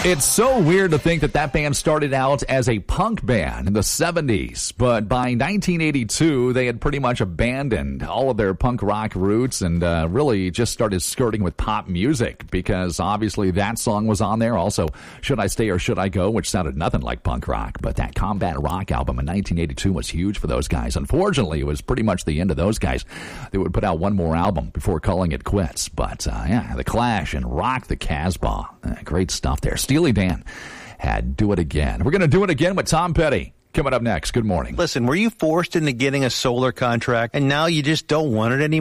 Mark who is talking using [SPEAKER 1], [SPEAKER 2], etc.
[SPEAKER 1] It's so weird to think that band started out as a punk band in the 70s, but by 1982, they had pretty much abandoned all of their punk rock roots and really just started skirting with pop music, because obviously that song was on there. Also, Should I Stay or Should I Go, which sounded nothing like punk rock, but that Combat Rock album in 1982 was huge for those guys. Unfortunately, it was pretty much the end of those guys. They would put out one more album before calling it quits, but The Clash and Rock the Casbah. Great stuff there. Steely Dan had Do It Again. We're going to do it again with Tom Petty. Coming up next. Good morning.
[SPEAKER 2] Listen, were you forced into getting a solar contract and now you just don't want it anymore?